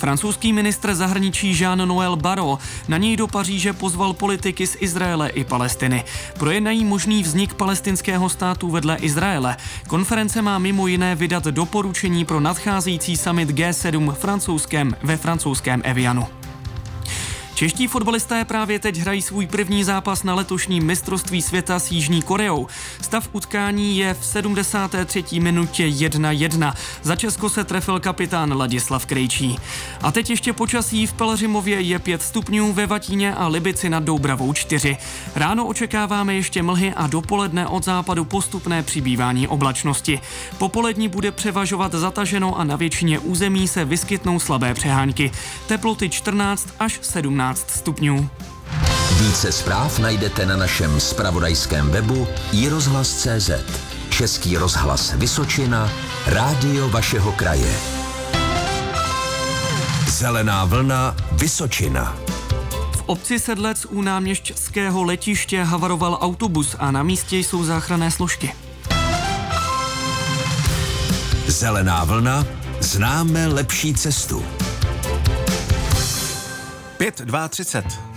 Francouzský ministr zahraničí Jean-Noël Barrot na něj do Paříže pozval politiky z Izraele i Palestiny. Projednají možný vznik palestinského státu vedle Izraele. Konference má mimo jiné vydat doporučení pro nadcházející summit G7 ve francouzském Evianu. Čeští fotbalisté právě teď hrají svůj první zápas na letošním mistrovství světa s Jižní Koreou. Stav utkání je v 73. minutě 1:1. Za Česko se trefil kapitán Ladislav Krejčí. A teď ještě počasí. V Pelhřimově je 5 stupňů, ve Vatíně a Libici nad Doubravou 4. Ráno očekáváme ještě mlhy a dopoledne od západu postupné přibývání oblačnosti. Popolední bude převažovat zataženo a na většině území se vyskytnou slabé přehánky. Teploty 14 až 17 stupňů. Více zpráv najdete na našem zpravodajském webu iRozhlas.cz. Český rozhlas Vysočina, rádio vašeho kraje. Zelená vlna Vysočina. V obci Sedlec u náměstského letiště havaroval autobus a na místě jsou záchranné složky. Zelená vlna, známe lepší cestu. 5:32.